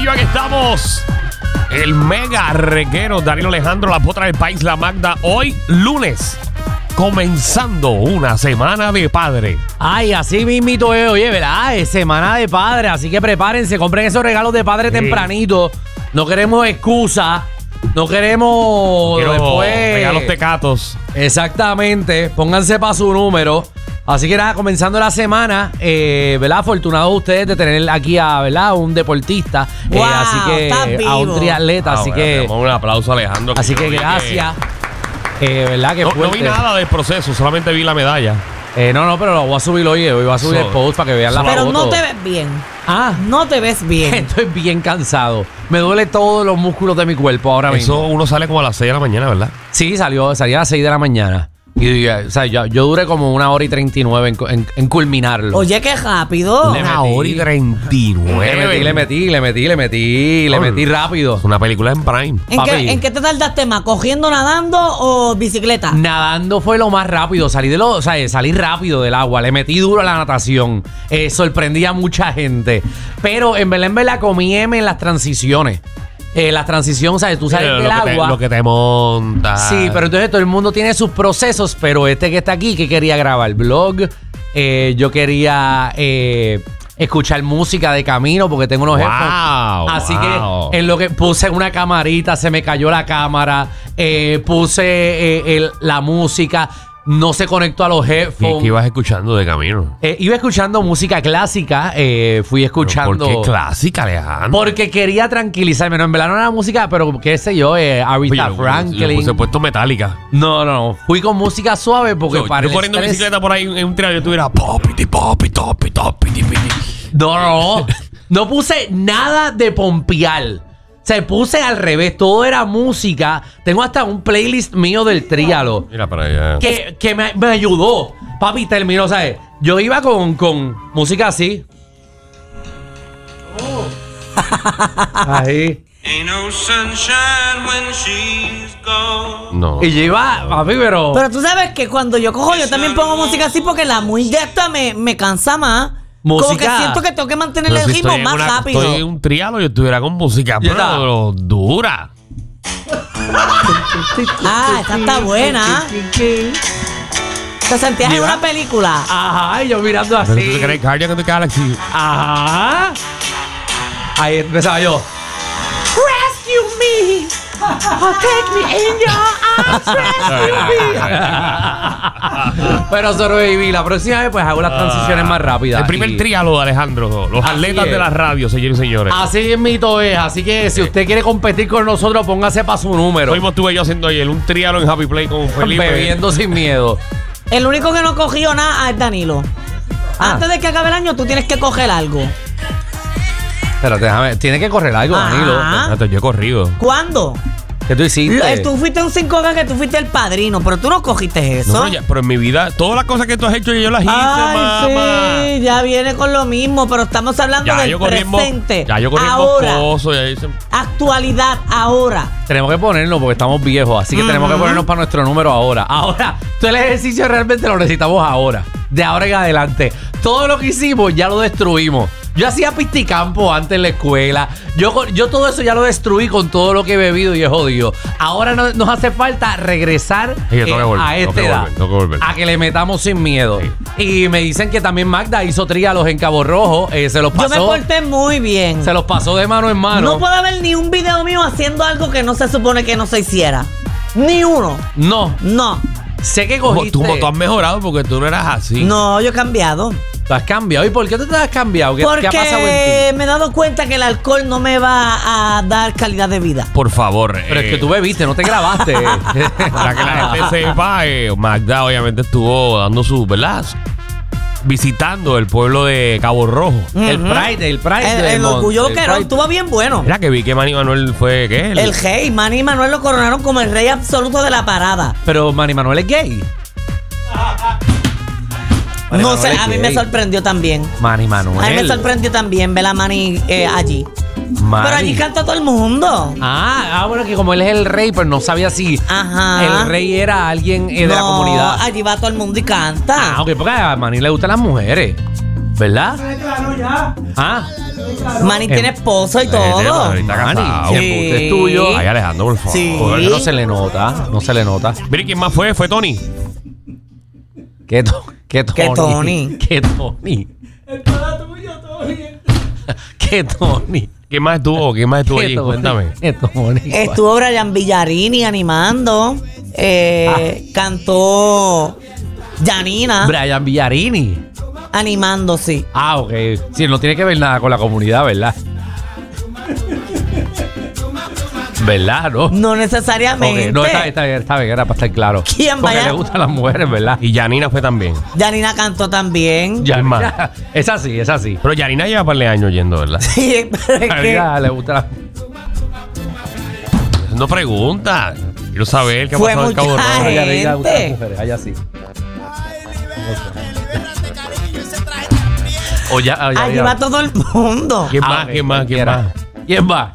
Corillo, aquí estamos. El mega reguero, Danilo Alejandro, la potra del país, la Magda. Hoy, lunes, comenzando una semana de padre. Ay, así mismito es, oye, ¿verdad? Es semana de padre, así que prepárense, compren esos regalos de padre tempranito. No queremos excusas, no queremos después regalos tecatos. Exactamente, pónganse para su número. Así que nada, comenzando la semana, ¿verdad? Afortunados ustedes de tener aquí a, ¿verdad? Un deportista, Wow, así que a un triatleta, así que un aplauso a Alejandro. así que gracias. ¿Verdad? Que no vi nada del proceso, solamente vi la medalla. No, pero lo voy a subir hoy voy a subir el post para que vean la foto. Pero no te ves bien. No te ves bien. Estoy bien cansado. Me duele todos los músculos de mi cuerpo ahora mismo. Eso uno sale como a las 6 de la mañana, ¿verdad? Sí, salí a las 6 de la mañana. Y o sea, yo duré como 1 hora y 39 en culminarlo. Oye, qué rápido. 1 hora y 39. Le metí rápido. Es una película en Prime. ¿En qué te tardaste más? ¿Cogiendo, nadando o bicicleta? Nadando fue lo más rápido. Salí rápido del agua. Le metí duro a la natación. Sorprendí a mucha gente. Pero en verdad comí M en las transiciones. La transición, ¿sabes? Tú sales del agua. Lo que te monta. Sí, pero entonces todo el mundo tiene sus procesos, pero este que está aquí, que quería grabar blog, yo quería escuchar música de camino porque tengo unos headphones. Así que en lo que puse una camarita, se me cayó la cámara, puse la música. No se conectó a los headphones. ¿Qué ibas escuchando de camino? Iba escuchando música clásica. Fui escuchando. ¿Por qué clásica, Alejandro? Porque quería tranquilizarme. No, en verdad no era música, pero qué sé yo, Aretha Franklin. Yo puse puesto Metallica. No. Fui con música suave porque yo corriendo en bicicleta por ahí en un tren, yo tuviera popiti. No puse nada de pompear. Se puse al revés, todo era música. Tengo hasta un playlist mío del tríalo. Mira para allá. Que me ayudó. Papi, terminó, ¿sabes? Yo iba con música así. Ahí. Ain't no sunshine when she's gone. No. Y yo iba, papi, pero tú sabes que cuando yo cojo, yo también pongo música así porque la muy de esta me cansa más. Música. Como que siento que tengo que mantener Pero el si ritmo más rápido. Estoy en un trialo, yo estuviera con música, pero dura. Esta está buena. ¿Te sentías en una película? Ajá, y yo mirando ¿Pero tú así. te crees Guardian of the Galaxy? Ajá. Ahí empezaba yo. Rescue me. Take me in your arms. Rescue me. Pero sobreviví. La próxima vez pues hago las transiciones más rápidas. El primer trialo de Alejandro. Los atletas de la radio, señores y señores. Así es mito es. Así que si usted quiere competir con nosotros, póngase para su número. Hoy estuve yo haciendo ayer un trialo en Happy Play con Felipe. Bebiendo sin miedo. El único que no cogió nada es Danilo. Antes de que acabe el año, tú tienes que coger algo. Pero déjame, tiene que correr algo, Danilo. Yo he corrido. ¿Cuándo? ¿Qué tú hiciste? Tú fuiste un 5K, que tú fuiste el padrino, pero tú no cogiste eso. No, pero en mi vida, todas las cosas que tú has hecho, yo las hice, mamá. Sí, ya viene con lo mismo, pero estamos hablando del presente. Ya yo corrí ahora, en Moscoso. Ya hice... Actualidad, ahora. Tenemos que ponernos porque estamos viejos, así que tenemos que ponernos para nuestro número ahora. Ahora, todo el ejercicio realmente lo necesitamos ahora. De ahora en adelante. Todo lo que hicimos ya lo destruimos. Yo hacía pisticampo antes en la escuela. Yo todo eso ya lo destruí con todo lo que he bebido y he jodido. Ahora nos hace falta regresar a esta edad. A que le metamos sin miedo. Sí. Y me dicen que también Magda hizo trialos en Cabo Rojo. Se los pasó. Yo me porté muy bien. Se los pasó de mano en mano. No puede haber ni un video mío haciendo algo que no se supone que no se hiciera. Ni uno. No. Sé que cogiste. Tú has mejorado porque tú no eras así. No, yo he cambiado. ¿Tú has cambiado? ¿Y por qué tú te has cambiado? ¿Qué ha pasado en ti? Porque me he dado cuenta que el alcohol no me va a dar calidad de vida. Por favor. Pero es que tú bebiste, no te grabaste. Para que la gente sepa, Magda obviamente estuvo dando su, ¿verdad? Visitando el pueblo de Cabo Rojo. El Pride. El orgullo loquero estuvo bien bueno. Mira que vi que Manny Manuel fue, ¿qué? El rey. Manny Manuel lo coronaron como el rey absoluto de la parada. Pero Manny Manuel es gay. No sé, a mí me sorprendió también. Manny Manuel. A mí me sorprendió también ver a Manny allí. Manny. Pero allí canta todo el mundo. Bueno, que como él es el rey, pues no sabía si el rey era alguien de la comunidad. Allí va todo el mundo y canta. Ok, porque a Manny le gustan las mujeres, ¿verdad? Manny tiene esposo y todo. Ahorita casado. Manny, si el bote es tuyo. Ay, Alejandro, por favor. Sí. No se le nota, no se le nota. Mire, ¿quién más fue? Fue Tony. ¿Qué Tony? ¿Qué Tony? ¿Qué Tony? ¿Qué Tony? ¿Quién más estuvo? ¿Quién más estuvo allí? Cuéntame. ¿Qué Tony? Estuvo Brian Villarini animando. Cantó Janina Brian Villarini. animando, sí. Ah, ok. Sí, no tiene que ver nada con la comunidad, ¿verdad? ¿Verdad, no? No necesariamente. Ok, no, está bien, era para estar claro. ¿Quién Porque vaya? le gustan las mujeres, ¿verdad? Y Yanina fue también. Janina cantó también. ¿Quién más? Es así, es así. Pero Yanina lleva un par de años yendo, ¿verdad? Sí, pero es A que ella le gusta la... Haciendo preguntas. Quiero saber qué ha Fue pasado en Cabo mucha Rojo. A ella le gustan las gente. mujeres, allá sí. O ya, allí va todo el mundo. ¿Quién más? ok, ¿Quién más? ¿Quién cualquiera. más? ¿Quién va?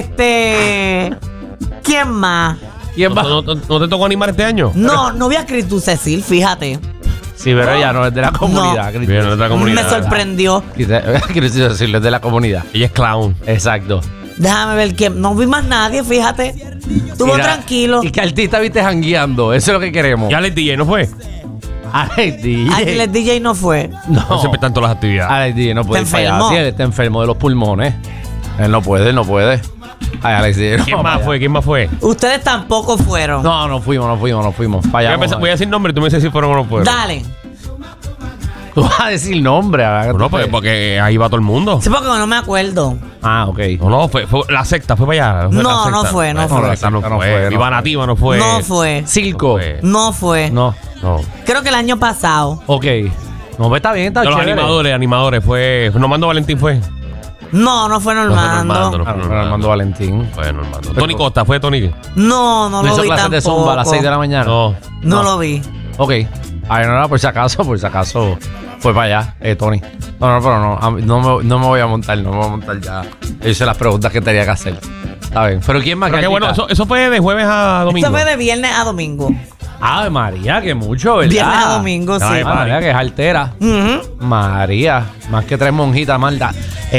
¿Quién más? ¿Quién va? ¿No te tocó animar este año? No vi a Cristu Cecil, fíjate. Sí, pero ella no es de la comunidad. No. Bien, no es de la comunidad. Me sorprendió. Quiero decirlo, es de la comunidad. Ella es clown. Exacto. Déjame ver quién. No vi más nadie, fíjate. Estuvo Mira, tranquilo. ¿Y qué artista viste jangueando? Eso es lo que queremos. ¿Y Alex DJ no fue? Alex DJ. Ángeles DJ no fue. No No. siempre están todas las actividades. Alex DJ no puede ir Está para allá. enfermo. Sí, él está enfermo de los pulmones. Él no puede, él no puede. Ay, Alex DJ no ¿Quién va más para fue? allá. ¿Quién más fue? Ustedes tampoco fueron. No, no fuimos. Para allá. Voy a decir nombre y tú me dices si fueron o no fueron. Dale. Tú vas a decir nombre. No, pues porque ahí va todo el mundo. Sí, porque no me acuerdo. Ah, ok. No, fue la secta, fue para allá. No, la secta. no fue, no La fue. secta no No fue. fue, no Viva fue. Nativa no fue. No fue. Circo. No fue. No. No. Creo que el año pasado. Ok. No, pues está bien, está De los chévere. animadores, fue. Normando Valentín fue. No fue Normando. No Ah, no, pero Armando Valentín. Fue Normando. Tony Costa, fue Tony. No ¿No lo hizo vi clases de tampoco. zumba a las 6 de la mañana? No. No lo vi. Ok. Ay, no, por si acaso fue para allá, Tony. No, pero no me voy a montar, ya. Hice las preguntas que tenía que hacer. Está bien. Pero ¿quién más? Pero qué bueno, artista? eso fue de jueves a domingo. Esto fue de viernes a domingo. Ave María, que mucho, ¿verdad? Viernes a domingo, sí. Ay, Ave María, que es altera. Ujú. María, más que 3 monjitas, malda.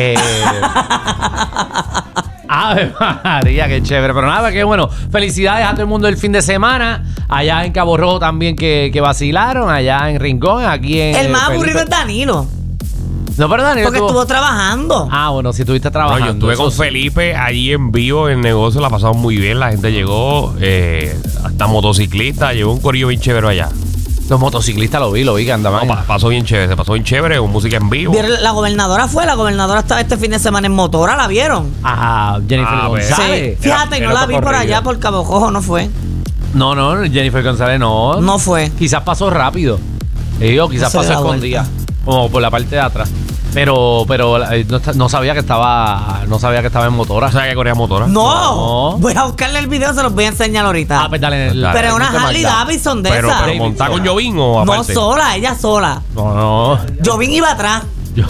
Ave María, qué chévere. Pero nada, qué bueno. Felicidades a todo el mundo del fin de semana. Allá en Cabo Rojo también que vacilaron. Allá en Rincón, aquí en. El más Felipe. aburrido es Danilo. No, pero Daniel Porque estuvo trabajando. Ah, bueno, si estuviste No, trabajando. yo estuve eso con sí. Felipe allí en vivo en el negocio, la pasamos muy bien, la gente llegó, hasta motociclistas, llegó un corillo bien chévere allá. Los motociclistas lo vi que andaban. No, pasó bien chévere, se pasó bien chévere, con música en vivo. La gobernadora estaba este fin de semana en motora, ¿la vieron? Ajá, Jennifer Ah, pues. González. Sí. Fíjate, Era no la vi por corrida. allá por Cabo Cojo, no fue. No, Jennifer González no. No fue. Quizás pasó rápido. O quizás No se pasó dio la escondida. Como por la parte de atrás. Pero no sabía que estaba en motora. ¿Sabes que corría motora? No. No. Voy a buscarle el video, se los voy a enseñar ahorita. Ah, pues dale. Dale. Pero es una no te Harley maldad. Davidson de Pero esa. montar con Jovín o No aparte. sola, ella sola. No. Jovín iba atrás. Yo-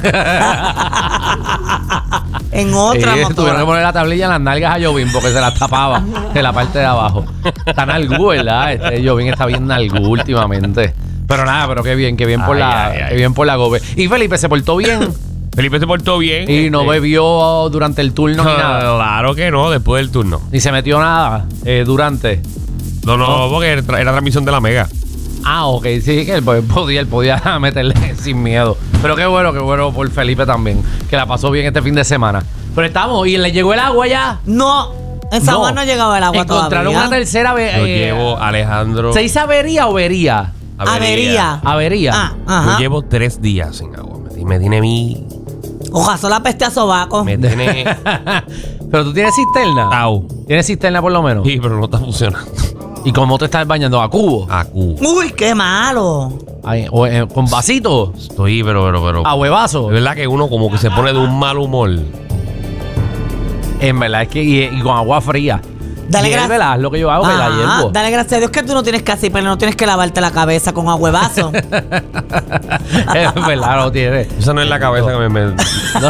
En otra Tuvieron que motora. poner la tablilla en las nalgas a Jovín porque se las tapaba de la parte de abajo. Está nalgú, ¿verdad? Jovín está bien nalgú últimamente. Pero nada, pero qué bien por Ay. qué bien por la gobe. Y Felipe se portó bien Felipe se portó bien. y no bebió durante el turno ni nada. Claro que no, después del turno. Ni se metió nada durante. No, porque era transmisión de la Mega. Ah, ok, sí, que él podía meterle sin miedo. Pero qué bueno por Felipe también, que la pasó bien este fin de semana. Pero estamos, y le llegó el agua ya. No, en San Juan no llegaba el agua Encontraron todavía. una tercera vez. Yo llevo, Alejandro. ¿Se dice avería o vería? Avería. Avería. Ah, Yo ajá. llevo 3 días sin agua. Me tiene mi. Ojalá la peste a sobaco. Me tiene. Pero tú tienes cisterna. Tau. ¿Tienes cisterna por lo menos? Sí, pero no está funcionando. ¿Y cómo te estás bañando? ¿A cubo? A Q. Uy, qué malo. Ay, ¿con vasito? Estoy, pero. ¿A huevazo? Es verdad que uno como que se pone de un mal humor. En verdad es que y con agua fría. Dale gracias. Hiérvela, es lo que yo hago, que la hiervo. Dale gracias a Dios que tú no tienes que hacer, pero no tienes que lavarte la cabeza con agüevazo. Es verdad, no tiene. Esa no es la cabeza que me. No.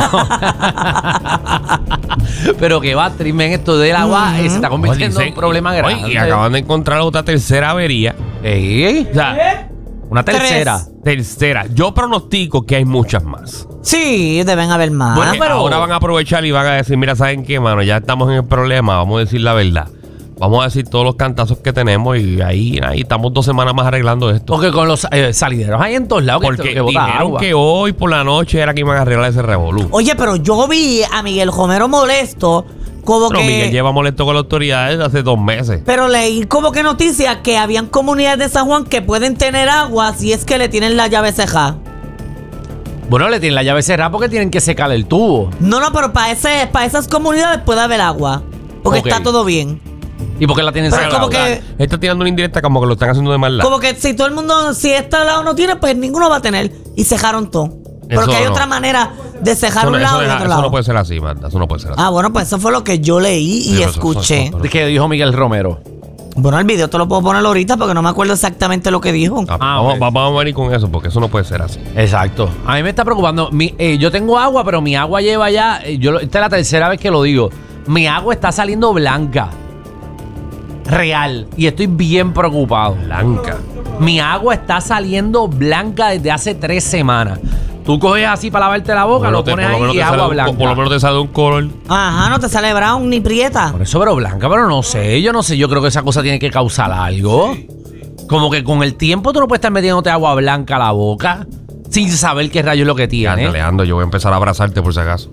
Pero que va, trimen esto del agua y se está convirtiendo en un problema grande. Y acaban de encontrar otra tercera avería. Ey, O sea, una tercera. tercera. Yo pronostico que hay muchas más. Sí, deben haber más. Porque ahora van a aprovechar y van a decir, mira, ¿saben qué, mano? Ya estamos en el problema, vamos a decir la verdad. Vamos a decir todos los cantazos que tenemos y ahí estamos 2 semanas más arreglando esto. Porque con los salideros hay en todos lados Porque que bota dijeron agua. que hoy por la noche era que iban a arreglar ese revolú. Oye, pero yo vi a Miguel Romero molesto, como Pero que... Miguel lleva molesto con las autoridades hace 2 meses. Pero leí como que noticias que habían comunidades de San Juan que pueden tener agua si es que le tienen la llave cejada. Bueno, le tienen la llave cerrada porque tienen que secar el tubo. No, pero para esas comunidades puede haber agua. Porque Ok. está todo bien. ¿Y por qué la tienen Pero cerrada? como que- Está tirando una indirecta como que lo están haciendo de mal lado. Como que si todo el mundo, si este lado no tiene, pues ninguno va a tener. Y cejaron todo. Pero Eso que hay no. otra manera de cejar Eso, un lado y otro eso lado. no puede ser así, Marta. Eso no puede ser así. Ah, bueno, pues eso fue lo que yo leí y Sí, eso- escuché. eso- ¿De qué dijo Miguel Romero? Bueno, el video te lo puedo poner ahorita porque no me acuerdo exactamente lo que dijo. Vamos a venir con eso porque eso no puede ser así. Exacto. A mí me está preocupando. Yo tengo agua, pero mi agua lleva ya... esta es la tercera vez que lo digo. Mi agua está saliendo blanca. Real. Y estoy bien preocupado. Blanca. Mi agua está saliendo blanca desde hace 3 semanas. Tú coges así para lavarte la boca, lo pones ahí y agua blanca. Por lo menos te sale un color. Ajá, no te sale brown ni prieta. Por eso, pero blanca, pero no sé. Yo no sé. Yo creo que esa cosa tiene que causar algo. Como que con el tiempo tú no puedes estar metiéndote agua blanca a la boca sin saber qué rayos es lo que tiene. Alejandro, yo voy a empezar a abrazarte por si acaso.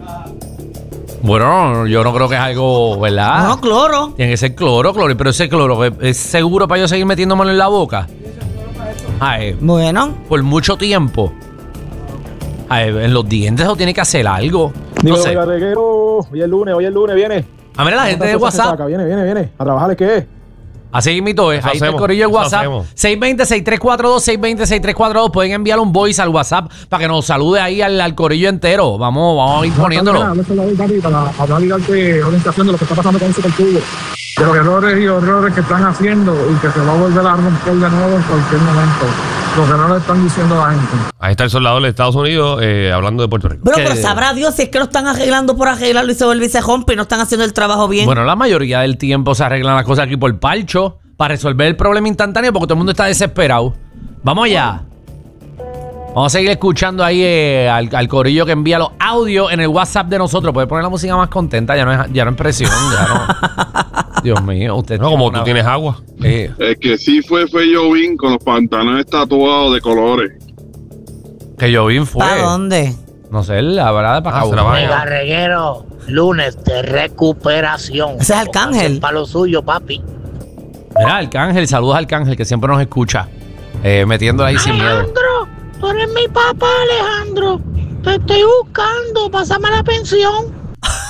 Bueno, yo no creo que es algo, ¿verdad? No, cloro. Tiene que ser cloro, pero ese cloro es seguro para yo seguir metiéndomelo en la boca. Ay, Bueno. por mucho tiempo. Ay, en los dientes o tiene que hacer algo. No sé. Reguero, hoy es lunes, viene. A ver, la gente de WhatsApp. Viene. A trabajar, ¿qué es? Así mito es. Eso Ahí está el hacemos, corillo de eso WhatsApp. hacemos. 620-6342, 620-6342. Pueden enviar un voice al WhatsApp para que nos salude ahí al corillo entero. Vamos a ir poniéndolo. Para hablar y darte orientación de lo que está pasando con el Supertubo. De los errores y horrores que están haciendo y que se va a volver a romper de nuevo en cualquier momento. Los errores están diciendo la gente. Ahí está el soldado de Estados Unidos hablando de Puerto Rico. Pero sabrá Dios si es que lo están arreglando por arreglarlo y se vuelve y se rompe y no están haciendo el trabajo bien. Bueno, la mayoría del tiempo se arreglan las cosas aquí por parcho para resolver el problema instantáneo porque todo el mundo está desesperado. Vamos allá. Vamos a seguir escuchando ahí al corillo que envía los audios en el WhatsApp de nosotros. Puedes poner la música más contenta, ya no es presión, ya no. Dios mío, usted No, como tiene tú tienes agua. El que sí fue Jovín con los pantalones tatuados de colores. Que Jovín fue. ¿Para dónde? No sé, la verdad, para Ah, se la acá. va a- Mega reguero, lunes de recuperación. Ese es Arcángel. Para lo suyo, papi. Mira, Arcángel, saludos a Arcángel que siempre nos escucha. Metiéndole ahí sin miedo. Alejandro, tú eres mi papá, Alejandro. Te estoy buscando, pásame la pensión.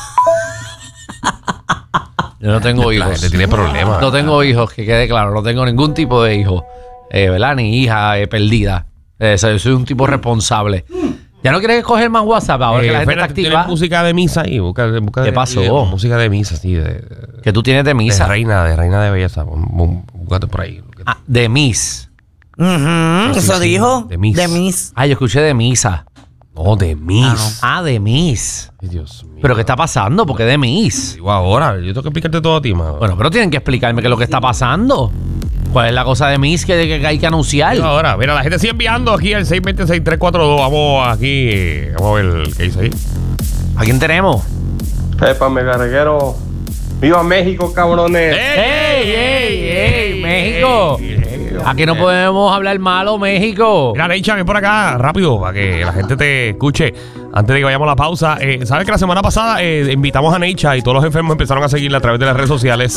Yo no tengo La hijos. gente tiene problemas. No tengo hijos, que quede claro. No tengo ningún tipo de hijo. ¿Verdad? Ni hija perdida. Yo soy un tipo responsable. ¿Ya no quieres coger más WhatsApp ahora que la gente está Fernan, ¿tienes activa? música de misa ahí? ¿Qué pasó? Música de misa, sí. Que tú tienes de De misa. reina de belleza. Búscate por ahí. De Miss. Ujú, Sí, eso sí, dijo. de Miss. De Miss. Ah, yo escuché de misa. No, de Miss. De Miss. Ay, Dios mío. ¿Pero qué está pasando? ¿Por qué de Miss? Digo ahora, yo tengo que explicarte todo a ti, mano. Bueno, pero tienen que explicarme qué es lo que está pasando. ¿Cuál es la cosa de Miss que hay que anunciar? Digo ahora, mira, la gente sigue enviando aquí al 626-342. Vamos aquí, vamos a ver qué dice ahí. ¿A quién tenemos? Epa, mega reguero. ¡Viva México, cabrones! ¡Ey, México! Aquí no podemos hablar malo, México. Mira, Neicha, ven por acá rápido para que la gente te escuche antes de que vayamos a la pausa. ¿Sabes que la semana pasada invitamos a Neicha y todos los enfermos empezaron a seguirla a través de las redes sociales?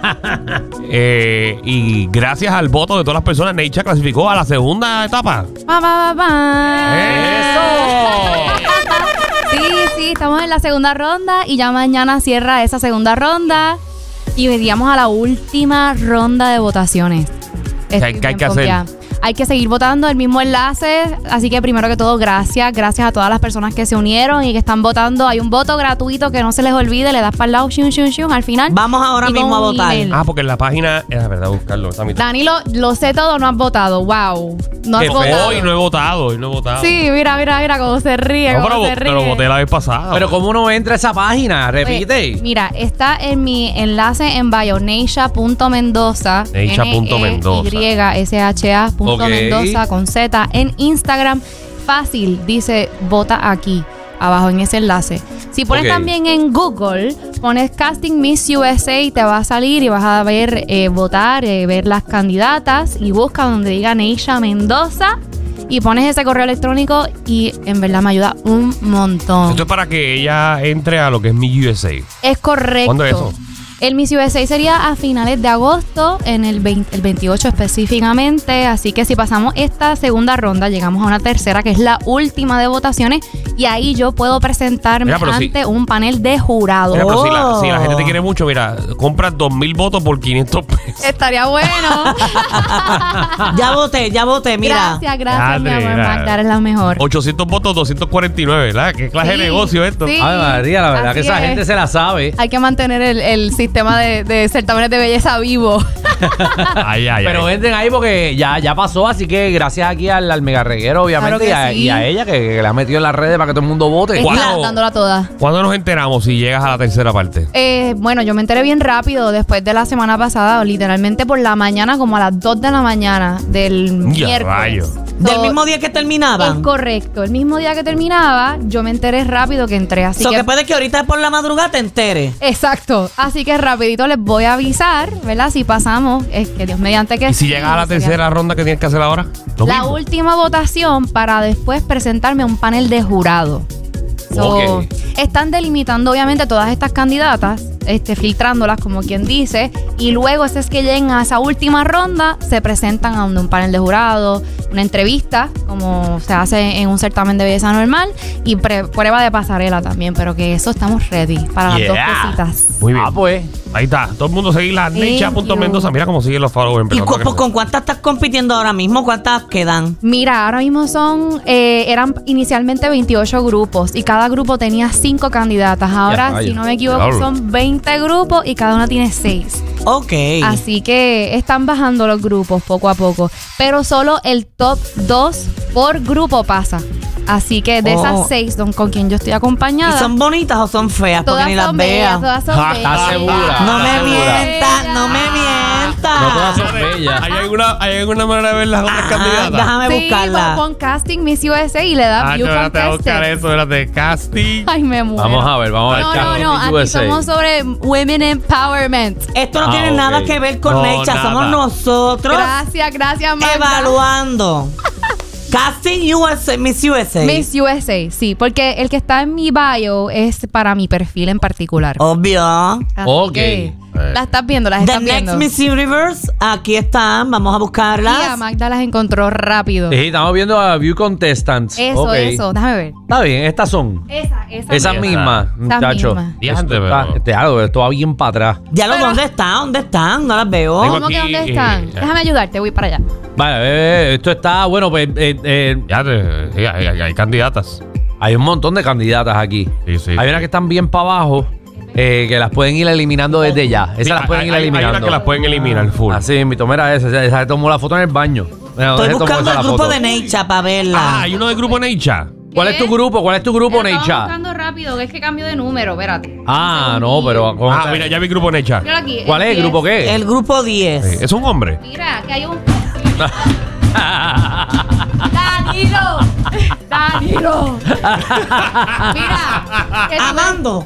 Y gracias al voto de todas las personas, Neicha clasificó a la segunda etapa. Sí, estamos en la segunda ronda y ya mañana cierra esa segunda ronda y iríamos a la última ronda de votaciones. ¿Qué hay que hacer? Hay que seguir votando el mismo enlace, así que primero que todo, gracias a todas las personas que se unieron y que están votando. Hay un voto gratuito que no se les olvide, le das para el lado, shun, al final. Vamos ahora Y con mismo a un votar. email. Porque en la página, es la verdad, buscarlo. Está a mitad. Danilo, lo sé todo, no has votado, wow. No has Que votado. hoy no he votado. Sí, mira cómo se ríe, No, cómo se ríe. pero voté la vez pasada. Pero ¿cómo uno entra a esa página? Repite. Pues, mira, está en mi enlace en bio, neisha.mendoza. Neisha.mendoza. NEYSHA.mendoza. Neisha.Mendoza con Z en Instagram. Fácil, dice vota aquí, abajo en ese enlace. Si pones también en Google, pones Casting Miss USA y te va a salir y vas a ver, votar, ver las candidatas y busca donde diga Neisha Mendoza y pones ese correo electrónico y en verdad me ayuda un montón. Esto es para que ella entre a lo que es Miss USA. Es correcto. ¿Cuándo es eso? El Miss USA sería a finales de agosto, en el 28 específicamente. Así que si pasamos esta segunda ronda, llegamos a una tercera, que es la última de votaciones. Y ahí yo puedo presentarme ante un panel de jurados. Mira, pero si la gente te quiere mucho, mira, compras 2,000 votos por 500 pesos. Estaría bueno. Ya voté, mira. Gracias, mi amor. Magda, eres la mejor. 800 votos, 249, ¿verdad? ¿Qué clase de negocio esto? Sí. Ay, María, la verdad que esa gente se la sabe. Hay que mantener el sistema de certámenes de belleza vivo. Pero entren ahí porque ya pasó, así que gracias aquí al Mega Reguero, obviamente, Claro y a ella que le ha metido en las redes para que todo el mundo vote. Dándola toda. ¿Cuándo nos enteramos si llegas a la tercera parte? Bueno, yo me enteré bien rápido después de la semana pasada, literalmente por la mañana, como a las 2 de la mañana del miércoles. Rayo. ¿Del mismo día que terminaban? Es correcto. El mismo día que terminaba, yo me enteré rápido que entré. Así que puede que ahorita por la madrugada te enteres. Exacto. Así que rapidito les voy a avisar, ¿verdad? Si pasamos, es que Dios mediante que... ¿Y si llegas a la tercera ronda, qué tienes que hacer ahora? La última votación para después presentarme a un panel de jurado. Están delimitando obviamente todas estas candidatas, filtrándolas como quien dice, y luego es que lleguen a esa última ronda, se presentan a un panel de jurado, una entrevista, como se hace en un certamen de belleza normal, y prueba de pasarela también, pero que eso estamos ready para las dos cositas. Muy bien. Pues. Ahí está. Todo el mundo seguirla. Neisha.Mendoza. Mira cómo siguen los followers. ¿Y con cuántas estás compitiendo ahora mismo? ¿Cuántas quedan? Mira, ahora mismo eran inicialmente 28 grupos y cada grupo tenía 5 candidatas. Ahora, si no me equivoco, son 20 grupos y cada una tiene 6. Ok. Así que están bajando los grupos poco a poco. Pero solo el top 2 por grupo pasa. Así que de esas 6 con quien yo estoy acompañada. ¿Y son bonitas o son feas? Porque ni las veas. Todas son bellas. ¿Estás segura? No me mientas, no me mientas. No todas son bellas. ¿Hay alguna manera de ver las otras candidatas? Déjame buscarla. Pon Casting Miss USA y le da View Contested. Te voy a buscar eso, espérate. Casting. Ay, me muero. Vamos a ver. No, aquí USA. somos sobre Women Empowerment. Esto no tiene nada que ver con Neisha, somos nosotros. Gracias, Magda. Evaluando. Casting USA, Miss USA. Miss USA, sí, porque el que está en mi bio es para mi perfil en particular. Obvio. Ok. ¿La estás viendo? ¿Las estás viendo? The Next Miss Universe, aquí están, vamos a buscarlas. Y a Magda las encontró rápido. Sí, estamos viendo a View Contestants. Eso, déjame ver. Está bien, estas son. Esas mismas, muchachos. Esto va bien para atrás. Ya ¿dónde están? No las veo. ¿Cómo que dónde están? Déjame ayudarte, voy para allá. Vale, esto está, bueno, pues... hay candidatas. Hay un montón de candidatas aquí. Sí. Hay unas que están bien para abajo, que las pueden ir eliminando desde ya. Esas las pueden ir eliminando. Hay unas que las pueden eliminar full. Así, mi tomera esa tomó la foto en el baño. Estoy buscando el grupo de Neisha para verla. Hay uno del grupo Neisha. ¿Cuál es tu grupo? Neisha? Estoy buscando rápido, que es que cambio de número, espérate. No, pero... Mira, ya vi el grupo Neisha. ¿Cuál es el grupo qué? El grupo 10. ¿Es un hombre? Mira, que hay un... Danilo. Mira. Amando.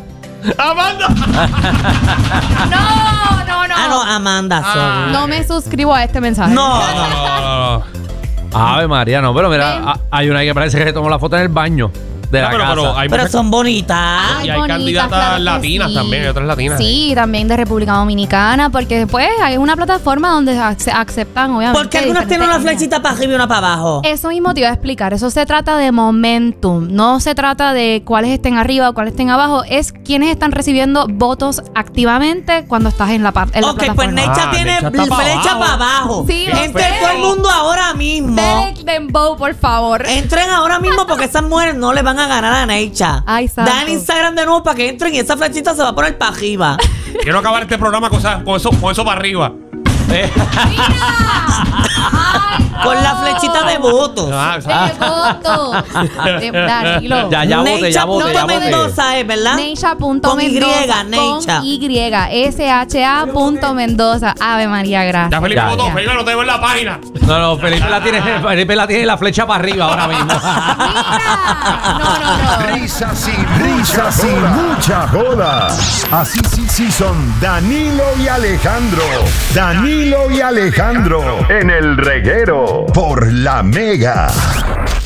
No. Amanda. No me suscribo a este mensaje. No. Ave María, no, pero mira, hay una que parece que se tomó la foto en el baño de la casa. Pero son bonitas. Y hay candidatas latinas también, hay otras latinas. Sí, también de República Dominicana, porque después hay una plataforma donde se aceptan, obviamente. ¿Por qué algunas tienen una flechita para arriba y una para abajo? Eso mismo te iba a explicar. Eso se trata de momentum. No se trata de cuáles estén arriba o cuáles estén abajo. Es quienes están recibiendo votos activamente cuando estás en la plataforma. Ok, pues Neisha tiene flecha para abajo. Sí, entren todo el mundo ahora mismo. Dembow, por favor. Entren ahora mismo porque esas mujeres no le van a ganar a Neisha. Ay, santo. Dan Instagram de nuevo para que entren y esa flechita se va a poner para arriba. Quiero acabar este programa con eso para arriba. ¡Mira! ¡Ay, Con la flechita de votos. De votos. Danilo. Ya vote. Mendoza es, ¿verdad? Neisha.Mendoza. Con Y, Neisha. Con Y. SHA.Mendoza. Ave María, gracias. Ya Felipe votó, Felipe no te veo en la página. No, Felipe la tiene la flecha para arriba ahora mismo. Mira. No. Risas y mucha joda. Así sí son Danilo y Alejandro. Danilo y Alejandro en el reguero por La Mega.